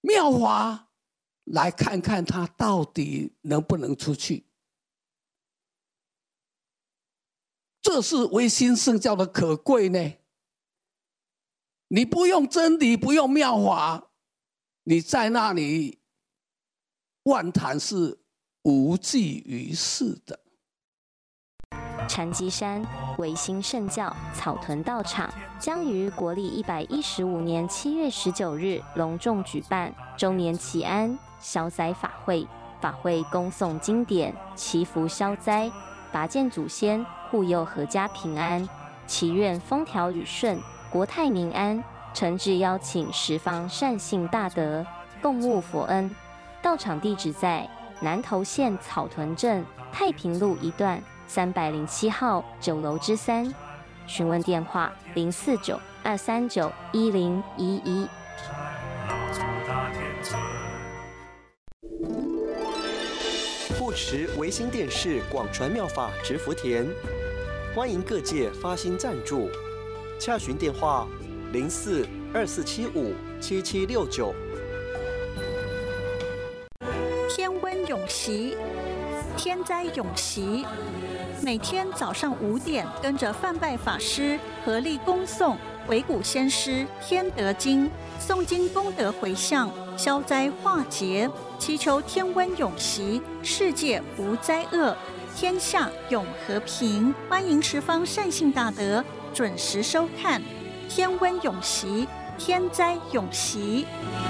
妙法来看看他到底能不能出去。这是唯心圣教的可贵呢。你不用真理，不用妙法，你在那里妄谈是无济于事的。 禅机山唯心圣教草屯道场将于国历115年7月19日隆重举办周年祈安消灾法会，法会恭诵经典，祈福消灾，拔剑祖先，护佑阖家平安，祈愿风调雨顺，国泰民安。诚挚邀请十方善信大德共沐佛恩。道场地址在南投县草屯镇太平路一段307号9楼之3，询问电话049-239-1011。 护持维新电视广传妙法植福田，欢迎各界发心赞助，洽询电话04-2475-7769。 天温永息，天灾永息。每天早上5点，跟着范拜法师合力恭诵维古先师天德经，诵经功德回向，消灾化劫，祈求天温永息，世界无灾厄，天下永和平。欢迎十方善信大德准时收看天温永息，天灾永息。